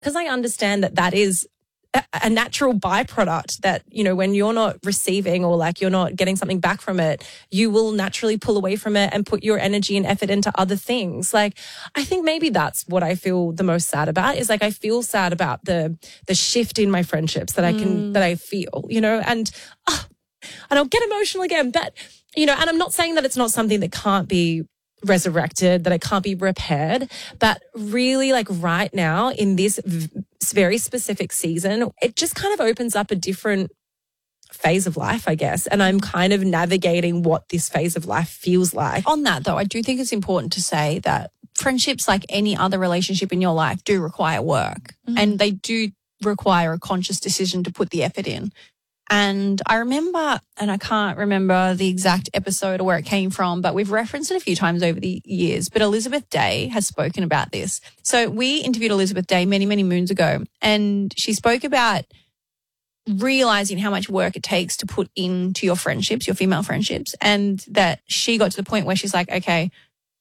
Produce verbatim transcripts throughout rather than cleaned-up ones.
because I understand that that is a, a natural byproduct that, you know, when you're not receiving or like you're not getting something back from it, you will naturally pull away from it and put your energy and effort into other things. Like, I think maybe that's what I feel the most sad about is like, I feel sad about the, the shift in my friendships that I can, mm. that I feel, you know, and, oh, and I'll get emotional again, but, you know, and I'm not saying that it's not something that can't be resurrected, that it can't be repaired, but really like right now in this v- very specific season, it just kind of opens up a different phase of life, I guess. And I'm kind of navigating what this phase of life feels like. On that though, I do think it's important to say that friendships, like any other relationship in your life, do require work mm. and they do require a conscious decision to put the effort in. And I remember, and I can't remember the exact episode or where it came from, but we've referenced it a few times over the years, but Elizabeth Day has spoken about this. So we interviewed Elizabeth Day many, many moons ago, and she spoke about realizing how much work it takes to put into your friendships, your female friendships, and that she got to the point where she's like, okay,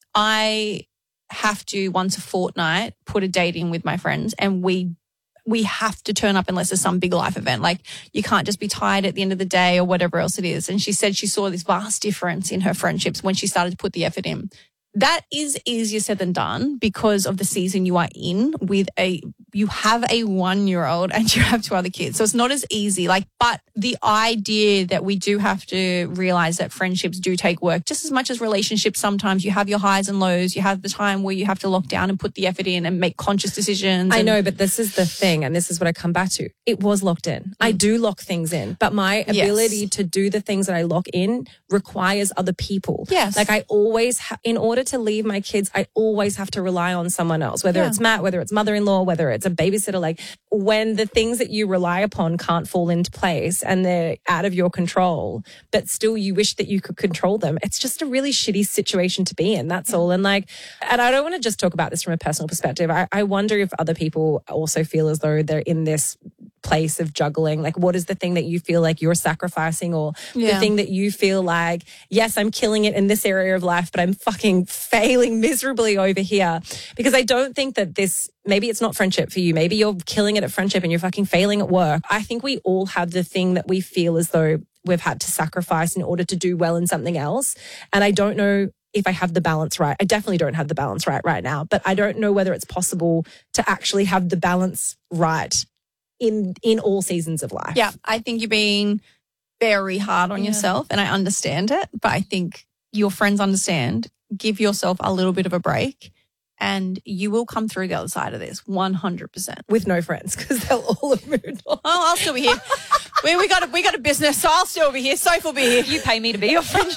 I have to once a fortnight put a date in with my friends, and we we have to turn up unless there's some big life event. Like, you can't just be tired at the end of the day or whatever else it is. And she said she saw this vast difference in her friendships when she started to put the effort in. That is easier said than done because of the season you are in with a, you have a one-year-old and you have two other kids. So it's not as easy. Like, but the idea that we do have to realize that friendships do take work just as much as relationships. Sometimes you have your highs and lows. You have the time where you have to lock down and put the effort in and make conscious decisions. I and- know, but this is the thing. And this is what I come back to. It was locked in. Mm. I do lock things in, but my ability yes. to do the things that I lock in requires other people. Yes. Like I always, ha- in order to leave my kids, I always have to rely on someone else, whether yeah. it's Matt, whether it's mother-in-law, whether it's a babysitter. Like when the things that you rely upon can't fall into place and they're out of your control, but still you wish that you could control them, it's just a really shitty situation to be in. That's all. And like, and I don't want to just talk about this from a personal perspective. I, I wonder if other people also feel as though they're in this place of juggling. Like, what is the thing that you feel like you're sacrificing, or yeah. the thing that you feel like, yes, I'm killing it in this area of life, but I'm fucking failing miserably over here? Because I don't think that this, maybe it's not friendship for you. Maybe you're killing it at friendship and you're fucking failing at work. I think we all have the thing that we feel as though we've had to sacrifice in order to do well in something else. And I don't know if I have the balance right. I definitely don't have the balance right right now, but I don't know whether it's possible to actually have the balance right in in all seasons of life. Yeah, I think you're being very hard on yeah. yourself, and I understand it, but I think your friends understand. Give yourself a little bit of a break and you will come through the other side of this one hundred percent. With no friends, because they'll all have moved on. Oh, I'll still be here. we, we, got a, we got a business, so I'll still be here. Soph will be here. You pay me to be your friend.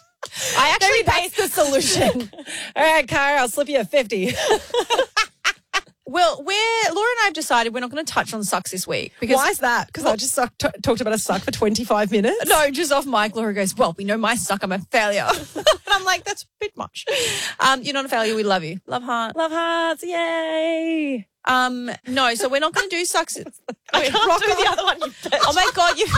I actually pay. That's the solution. All right, Kara, I'll slip you a fifty. Well, we're Laura and I have decided we're not going to touch on sucks this week. Because, why is that? Because well, I just suck, t- talked about a suck for twenty-five minutes? No, just off mic. Laura goes, well, we know my suck, I'm a failure. And I'm like, that's a bit much. Um, you're not a failure. We love you. Love heart. Love hearts. Yay. Um, no, so we're not going to do sucks. I can't rock do on. the other one. You oh, my God. You...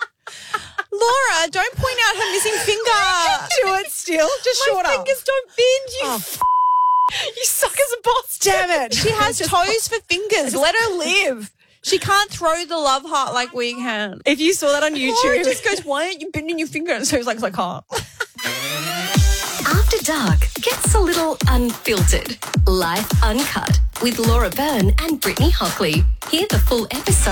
Laura, don't point out her missing finger. You can do it still. Just my shorter. My fingers don't bend, you oh, f- You suck as a boss. Damn it. She has toes for fingers. Let her live. She can't throw the love heart like we can. If you saw that on YouTube. Laura just goes, why aren't you bending your finger? And so he's like, I can't. After Dark gets a little unfiltered. Life Uncut with Laura Byrne and Brittany Hockley. Hear the full episode